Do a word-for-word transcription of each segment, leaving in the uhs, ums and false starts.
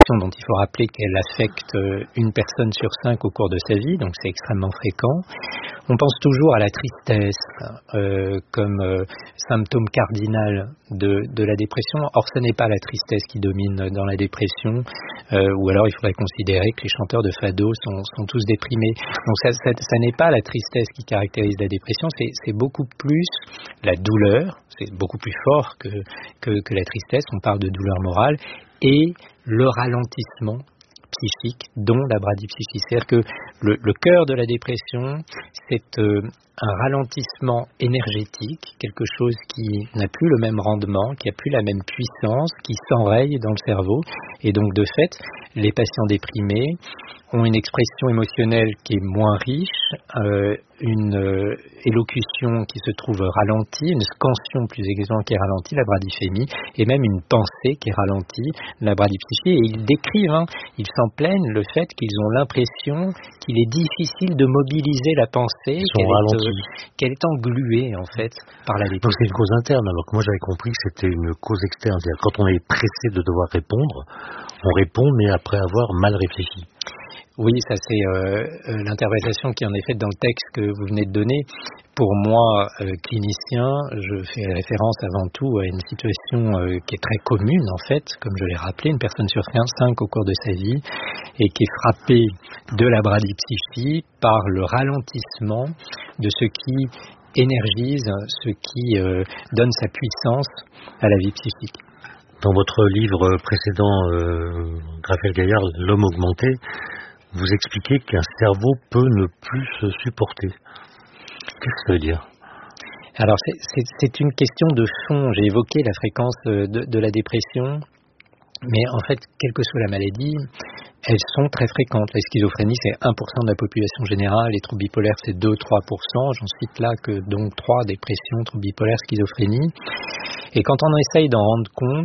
dont il faut rappeler qu'elle affecte une personne sur cinq au cours de sa vie, donc c'est extrêmement fréquent. On pense toujours à la tristesse euh, comme euh, symptôme cardinal de, de la dépression. Or, ce n'est pas la tristesse qui domine dans la dépression, euh, ou alors il faudrait considérer que les chanteurs de fado sont, sont tous déprimés. Donc, ça, ça, ça n'est pas la tristesse qui caractérise la dépression, c'est, c'est beaucoup plus la douleur, c'est beaucoup plus fort que, que, que la tristesse, on parle de douleur morale, et le ralentissement psychique, dont la bradypsychie. C'est-à-dire que le, le cœur de la dépression, c'est euh, un ralentissement énergétique, quelque chose qui n'a plus le même rendement, qui n'a plus la même puissance, qui s'enraye dans le cerveau. Et donc, de fait, les patients déprimés ont une expression émotionnelle qui est moins riche, euh, une euh, élocution qui se trouve ralentie, une scansion plus exactement qui est ralentie, la bradyphémie, et même une pensée qui est ralentie, la bradypsychie. Et ils décrivent, hein, ils s'en plaignent, le fait qu'ils ont l'impression qu'il est difficile de mobiliser la pensée, qu'elle est, euh, qu'elle est engluée en fait par la dépression. Donc c'est une cause interne, alors que moi j'avais compris que c'était une cause externe. C'est-à-dire quand on est pressé de devoir répondre, on répond mais après avoir mal réfléchi. Oui, ça c'est euh, euh, l'interprétation qui en est faite dans le texte que vous venez de donner. Pour moi, euh, clinicien, je fais référence avant tout à une situation euh, qui est très commune en fait, comme je l'ai rappelé, une personne sur cinq au cours de sa vie, et qui est frappée de la bradypsychie par le ralentissement de ce qui énergise, ce qui euh, donne sa puissance à la vie psychique. Dans votre livre précédent, euh, Raphaël Gaillard, L'homme augmenté, vous expliquez qu'un cerveau peut ne plus se supporter. Qu'est-ce que ça veut dire ? Alors, c'est, c'est, c'est une question de fond. J'ai évoqué la fréquence de, de la dépression, mais en fait, quelle que soit la maladie, elles sont très fréquentes. La schizophrénie, c'est un pour cent de la population générale, les troubles bipolaires, c'est deux à trois pour cent. J'en cite là que donc trois, dépression, troubles bipolaires, schizophrénie. Et quand on essaye d'en rendre compte,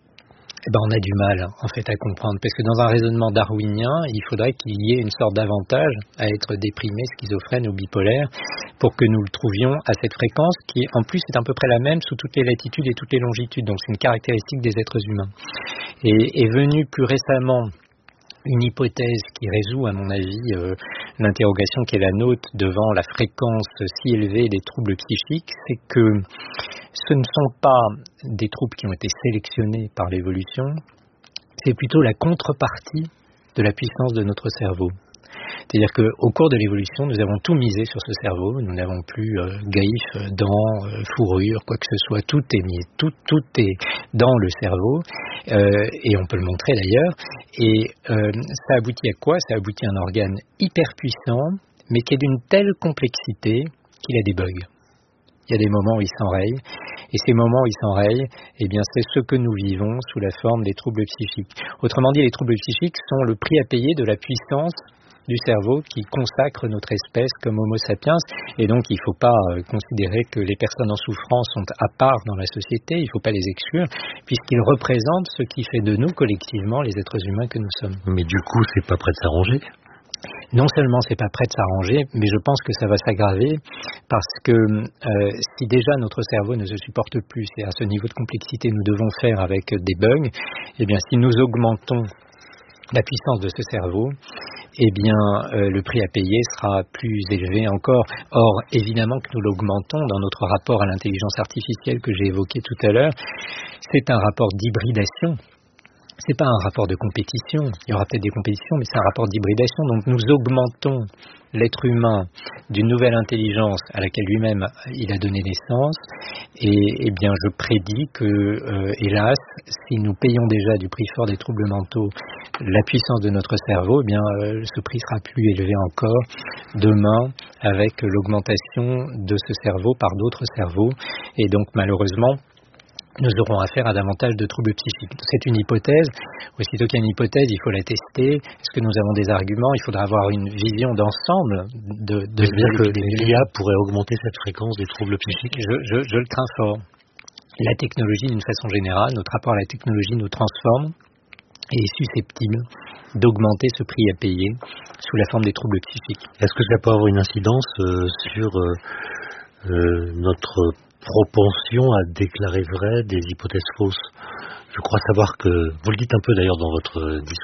eh ben on a du mal en fait à comprendre, parce que dans un raisonnement darwinien, il faudrait qu'il y ait une sorte d'avantage à être déprimé, schizophrène ou bipolaire pour que nous le trouvions à cette fréquence qui en plus est à peu près la même sous toutes les latitudes et toutes les longitudes, donc c'est une caractéristique des êtres humains. Et est venue plus récemment une hypothèse qui résout, à mon avis, euh, l'interrogation qui est la nôtre devant la fréquence si élevée des troubles psychiques, c'est que ce ne sont pas des troubles qui ont été sélectionnés par l'évolution, c'est plutôt la contrepartie de la puissance de notre cerveau. C'est-à-dire qu'au cours de l'évolution, nous avons tout misé sur ce cerveau, nous n'avons plus euh, gaïf, dents, euh, fourrure, quoi que ce soit, tout est mis, tout, tout est dans le cerveau, euh, et on peut le montrer d'ailleurs, et euh, ça aboutit à quoi ? Ça aboutit à un organe hyper puissant, mais qui est d'une telle complexité qu'il a des bugs. Il y a des moments où il s'enraye, et ces moments où il s'enraye, eh bien, c'est ce que nous vivons sous la forme des troubles psychiques. Autrement dit, les troubles psychiques sont le prix à payer de la puissance du cerveau qui consacre notre espèce comme Homo sapiens, et donc il ne faut pas euh, considérer que les personnes en souffrance sont à part dans la société, il ne faut pas les exclure, puisqu'ils représentent ce qui fait de nous collectivement les êtres humains que nous sommes. Mais du coup, c'est pas prêt de s'arranger ? Non seulement c'est pas prêt de s'arranger, mais je pense que ça va s'aggraver parce que euh, si déjà notre cerveau ne se supporte plus, et à ce niveau de complexité nous devons faire avec des bugs, eh bien si nous augmentons la puissance de ce cerveau, eh bien euh, le prix à payer sera plus élevé encore. Or, évidemment que nous l'augmentons dans notre rapport à l'intelligence artificielle que j'ai évoqué tout à l'heure, c'est un rapport d'hybridation. C'est pas un rapport de compétition, il y aura peut-être des compétitions, mais c'est un rapport d'hybridation. Donc nous augmentons l'être humain d'une nouvelle intelligence à laquelle lui-même il a donné naissance, et, et bien je prédis que, euh, hélas, si nous payons déjà du prix fort des troubles mentaux la puissance de notre cerveau, eh bien euh, ce prix sera plus élevé encore demain avec l'augmentation de ce cerveau par d'autres cerveaux, et donc malheureusement nous aurons affaire à davantage de troubles psychiques. C'est une hypothèse. Aussitôt qu'il y a une hypothèse, il faut la tester. Est-ce que nous avons des arguments ? Il faudra avoir une vision d'ensemble de, de, de dire que l'I A pourrait augmenter cette fréquence des troubles psychiques. Je, je, je le crains fort. La technologie, d'une façon générale, notre rapport à la technologie nous transforme et est susceptible d'augmenter ce prix à payer sous la forme des troubles psychiques. Est-ce que ça peut avoir une incidence euh, sur euh, euh, notre propension à déclarer vrai des hypothèses fausses? Je crois savoir que, vous le dites un peu d'ailleurs dans votre discours,